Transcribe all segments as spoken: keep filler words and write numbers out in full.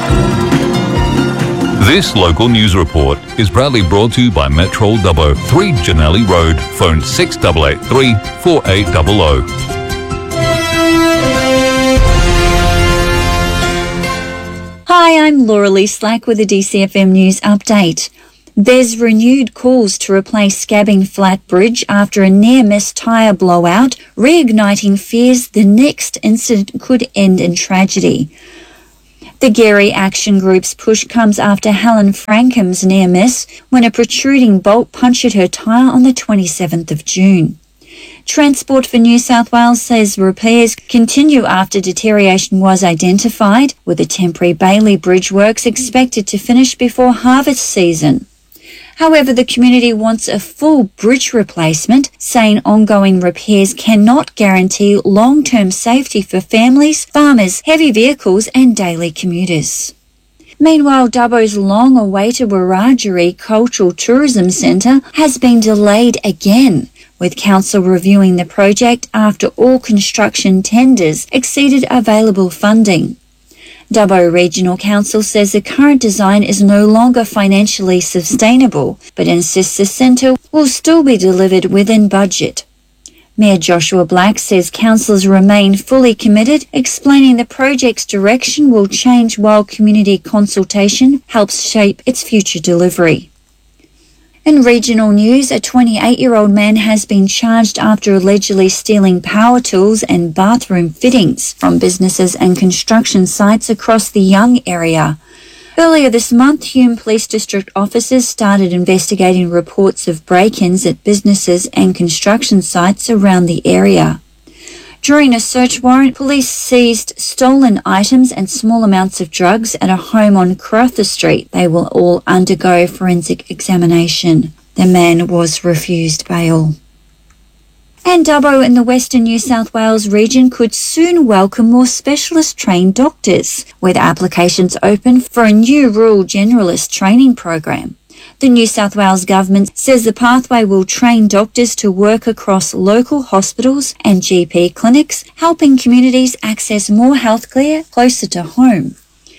This local news report is proudly brought to you by Metro Dubbo, three Janelli Road, phone six eight eight three, four eight zero zero. Hi, I'm Laura Lee Slack with a D C F M News update. There's renewed calls to replace Scabbing Flat Bridge after a near-miss tyre blowout, reigniting fears the next incident could end in tragedy. The Gary Action Group's push comes after Helen Frankham's near-miss when a protruding bolt punctured her tyre on the twenty-seventh of June. Transport for New South Wales says repairs continue after deterioration was identified, with the temporary Bailey Bridge works expected to finish before harvest season. However, the community wants a full bridge replacement, saying ongoing repairs cannot guarantee long-term safety for families, farmers, heavy vehicles and daily commuters. Meanwhile, Dubbo's long-awaited Wiradjuri Cultural Tourism Centre has been delayed again, with Council reviewing the project after all construction tenders exceeded available funding. Dubbo Regional Council says the current design is no longer financially sustainable, but insists the centre will still be delivered within budget. Mayor Joshua Black says councillors remain fully committed, explaining the project's direction will change while community consultation helps shape its future delivery. In regional news, a twenty-eight-year-old man has been charged after allegedly stealing power tools and bathroom fittings from businesses and construction sites across the Young area. Earlier this month, Hume Police District officers started investigating reports of break-ins at businesses and construction sites around the area. During a search warrant, police seized stolen items and small amounts of drugs at a home on Crowther Street. They will all undergo forensic examination. The man was refused bail. And Dubbo in the Western New South Wales region could soon welcome more specialist-trained doctors, with applications open for a new rural generalist training program. The New South Wales Government says the pathway will train doctors to work across local hospitals and G P clinics, helping communities access more healthcare closer to home.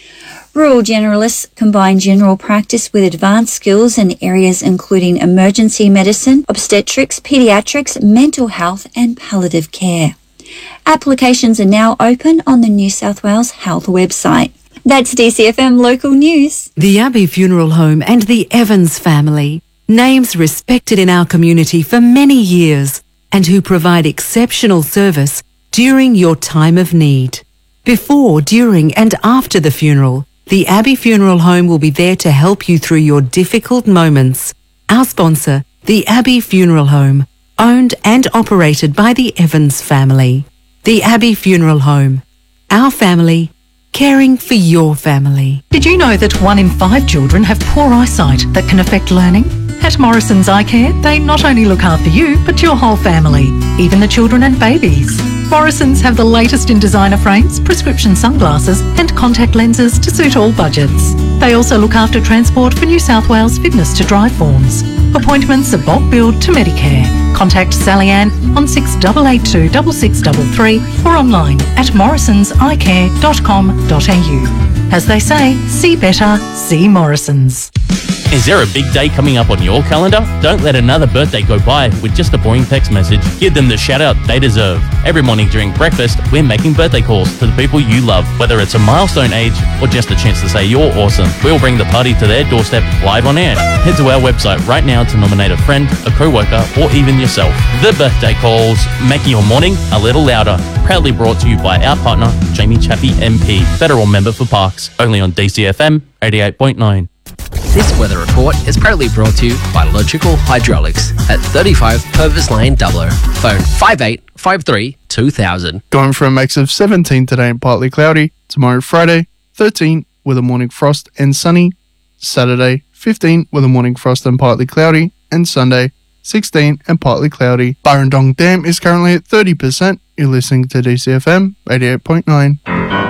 Rural generalists combine general practice with advanced skills in areas including emergency medicine, obstetrics, paediatrics, mental health and palliative care. Applications are now open on the New South Wales Health website. That's D C F M Local News. The Abbey Funeral Home and the Evans family, names respected in our community for many years and who provide exceptional service during your time of need. Before, during and after the funeral, the Abbey Funeral Home will be there to help you through your difficult moments. Our sponsor, the Abbey Funeral Home, owned and operated by the Evans family. The Abbey Funeral Home, our family, caring for your family. Did you know that one in five children have poor eyesight that can affect learning? At Morrison's Eye Care, they not only look after you, but your whole family, even the children and babies. Morrison's have the latest in designer frames, prescription sunglasses and contact lenses to suit all budgets. They also look after transport for New South Wales fitness to drive forms. Appointments are bulk billed to Medicare. Contact Sally Ann on six eight eight two six six three three or online at morrisons eye care dot com dot a u. As they say, see better, see Morrison's. Is there a big day coming up on your calendar? Don't let another birthday go by with just a boring text message. Give them the shout out they deserve. Every morning during breakfast, we're making birthday calls to the people you love, whether it's a milestone age or just a chance to say you're awesome. We'll bring the party to their doorstep live on air. Head to our website right now to nominate a friend, a co-worker, or even yourself. The birthday calls, making your morning a little louder. Proudly brought to you by our partner, Jamie Chaffey M P, Federal Member for Parks, only on D C F M eighty-eight point nine. This weather report is proudly brought to you by Logical Hydraulics at thirty-five Purvis Lane, Dubbo. Phone five eight five three two thousand. Going for a max of seventeen today and partly cloudy. Tomorrow, Friday, thirteen with a morning frost and sunny. Saturday, fifteen with a morning frost and partly cloudy. And Sunday, sixteen and partly cloudy. Burrendong Dam is currently at thirty percent. You're listening to D C F M eighty-eight point nine.